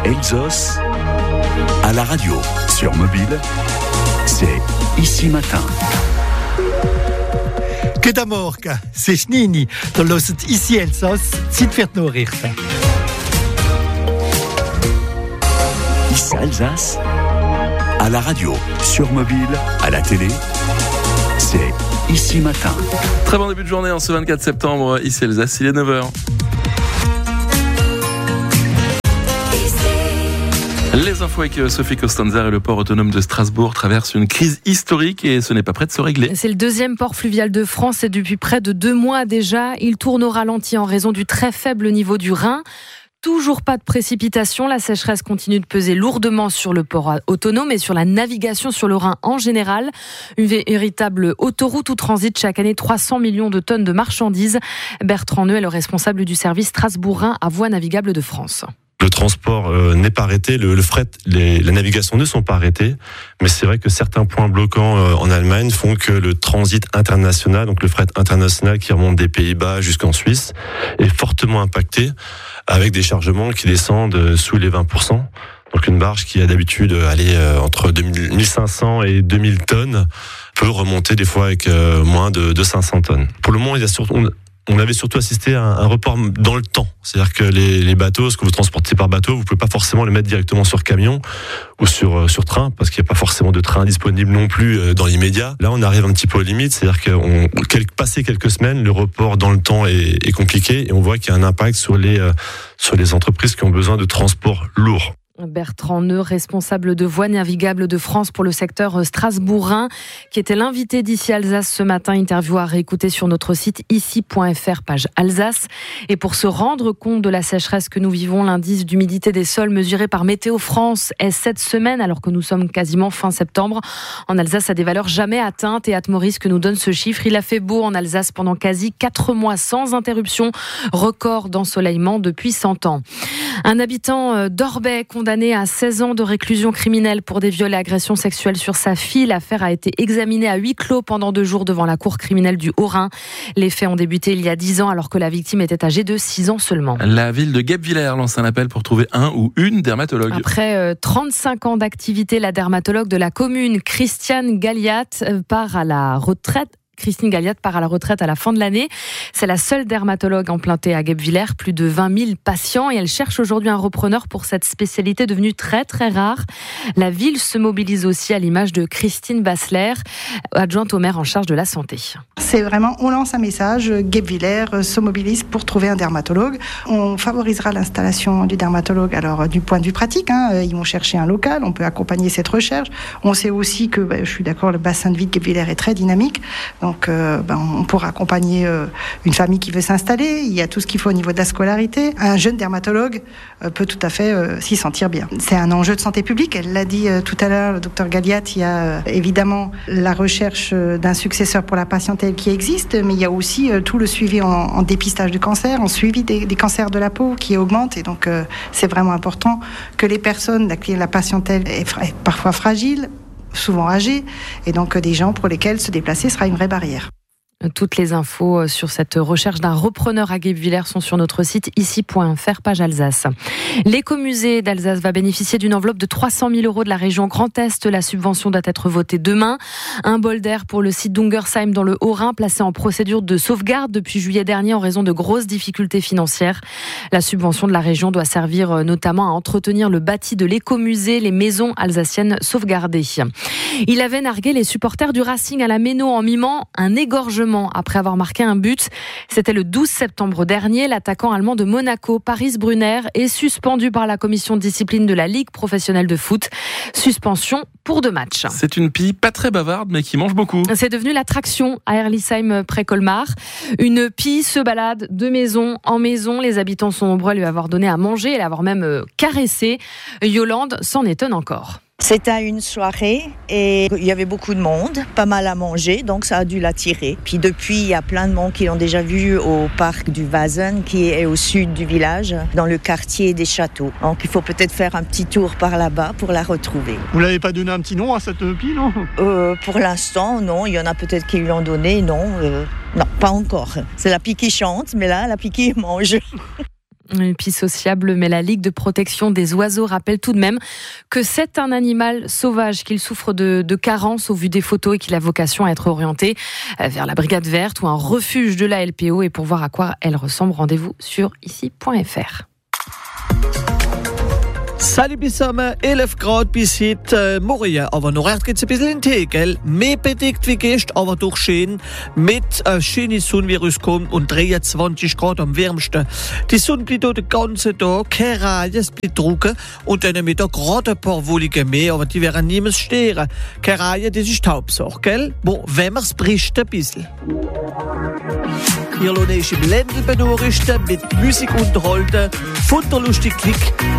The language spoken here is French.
Elsos à la radio, sur mobile, c'est Ici Matin. Guten Morgen, c'est Schnini. Du hört Ici Elsos, Zeit für die Nachrichten. Ici Alsace, à la radio, sur mobile, à la télé, c'est Ici Matin. Très bon début de journée en ce 24 septembre, ici Alsace, il est 9h. Les infos avec Sophie Costanza et le port autonome de Strasbourg traverse une crise historique et ce n'est pas prêt de se régler. C'est le deuxième port fluvial de France et depuis près de 2 mois déjà, il tourne au ralenti en raison du très faible niveau du Rhin. Toujours pas de précipitation, la sécheresse continue de peser lourdement sur le port autonome et sur la navigation sur le Rhin en général. Une véritable autoroute où transitent chaque année 300 millions de tonnes de marchandises. Bertrand Neu est le responsable du service Strasbourg-Rhin à voie navigable de France. Le transport n'est pas arrêté, le fret, la navigation ne sont pas arrêtées, mais c'est vrai que certains points bloquants en Allemagne font que le transit international, donc le fret international qui remonte des Pays-Bas jusqu'en Suisse, est fortement impacté avec des chargements qui descendent sous les 20%. Donc une barge qui a d'habitude aller entre 1500 et 2000 tonnes peut remonter des fois avec moins de 500 tonnes. Pour le moment, on avait surtout assisté à un report dans le temps. C'est-à-dire que les bateaux, ce que vous transportez par bateau, vous pouvez pas forcément le mettre directement sur camion ou sur train, parce qu'il n'y a pas forcément de train disponible non plus dans l'immédiat. Là, on arrive un petit peu aux limites, c'est-à-dire passé quelques semaines, le report dans le temps est compliqué et on voit qu'il y a un impact sur les entreprises qui ont besoin de transports lourds. Bertrand Neu, responsable de voies navigables de France pour le secteur Strasbourg-Rhin, qui était l'invité d'Ici Alsace ce matin. Interview à réécouter sur notre site ici.fr, page Alsace. Et pour se rendre compte de la sécheresse que nous vivons, l'indice d'humidité des sols mesuré par Météo France est cette semaine, alors que nous sommes quasiment fin septembre. En Alsace, à des valeurs jamais atteintes. Et Maurice que nous donne ce chiffre. Il a fait beau en Alsace pendant quasi 4 mois sans interruption. Record d'ensoleillement depuis 100 ans. Un habitant d'Orbey condamné à 16 ans de réclusion criminelle pour des viols et agressions sexuelles sur sa fille. L'affaire a été examinée à huis clos pendant 2 jours devant la cour criminelle du Haut-Rhin. Les faits ont débuté il y a 10 ans alors que la victime était âgée de 6 ans seulement. La ville de Guebwiller lance un appel pour trouver un ou une dermatologue. Après 35 ans d'activité, la dermatologue de la commune, Christiane Galliat, part à la retraite. Christine Galliat part à la retraite à la fin de l'année. C'est la seule dermatologue implantée à Guebwiller, plus de 20 000 patients et elle cherche aujourd'hui un repreneur pour cette spécialité devenue très très rare. La ville se mobilise aussi à l'image de Christine Bassler, adjointe au maire en charge de la santé. C'est vraiment, on lance un message, Guebwiller se mobilise pour trouver un dermatologue. On favorisera l'installation du dermatologue. Alors du point de vue pratique, ils vont chercher un local, on peut accompagner cette recherche. On sait aussi que, je suis d'accord, le bassin de vie de Guebwiller est très dynamique. Donc, on pourra accompagner une famille qui veut s'installer. Il y a tout ce qu'il faut au niveau de la scolarité. Un jeune dermatologue peut tout à fait s'y sentir bien. C'est un enjeu de santé publique. Elle l'a dit tout à l'heure, le docteur Galliat. Il y a évidemment la recherche d'un successeur pour la patientèle qui existe, mais il y a aussi tout le suivi en dépistage de cancer, en suivi des cancers de la peau qui augmentent. Et donc, c'est vraiment important que les personnes, la patientèle est parfois fragile, souvent âgés, et donc des gens pour lesquels se déplacer sera une vraie barrière. Toutes les infos sur cette recherche d'un repreneur à Guebwiller sont sur notre site ici.fr, page Alsace. L'écomusée d'Alsace va bénéficier d'une enveloppe de 300 000 € de la région Grand Est. La subvention doit être votée demain. Un bol d'air pour le site d'Ungersheim dans le Haut-Rhin, placé en procédure de sauvegarde depuis juillet dernier en raison de grosses difficultés financières. La subvention de la région doit servir notamment à entretenir le bâti de l'écomusée, les maisons alsaciennes sauvegardées. Il avait nargué les supporters du Racing à la Méno en mimant un égorgement après avoir marqué un but. C'était le 12 septembre dernier. L'attaquant allemand de Monaco, Paris Brunner, est suspendu par la commission de discipline de la Ligue professionnelle de foot. Suspension pour 2 matchs. C'est une pie pas très bavarde, mais qui mange beaucoup. C'est devenu l'attraction à Herlisheim près Colmar. Une pie se balade de maison en maison. Les habitants sont nombreux à lui avoir donné à manger et l'avoir même caressé. Yolande s'en étonne encore. C'était une soirée et il y avait beaucoup de monde, pas mal à manger, donc ça a dû l'attirer. Puis depuis, il y a plein de monde qui l'ont déjà vu au parc du Wazen, qui est au sud du village, dans le quartier des châteaux. Donc il faut peut-être faire un petit tour par là-bas pour la retrouver. Vous l'avez pas donné un petit nom à cette pie, non ? Pour l'instant, non. Il y en a peut-être qui lui ont donné, non. Non, pas encore. C'est la pie qui chante, mais là, la pie qui mange. Une piste sociable, mais la Ligue de protection des oiseaux rappelle tout de même que c'est un animal sauvage, qu'il souffre de carences au vu des photos et qu'il a vocation à être orienté vers la Brigade Verte ou un refuge de la LPO. Et pour voir à quoi elle ressemble, rendez-vous sur ici.fr. Salut bis zusammen, 11 Grad bis heute Morgen, aber noch recht geht's ein bisschen in den Tee, gell? Mehr bedeckt wie gestern, aber doch schön, mit schöne Sonne, wie rauskommt, und 23 Grad am wärmsten. Die Sonne bleibt auch den ganzen Tag, keine Reihe, es bleibt trocken, und dann mit gerade ein paar Wolken mehr, aber die werden niemals stören. Keine Reihe, das ist die Hauptsache, gell? Bon, wenn man's bricht ein bisschen. Hier lohne ich im Ländel benorichten, mit Musik unterhalten, von der lustig Klick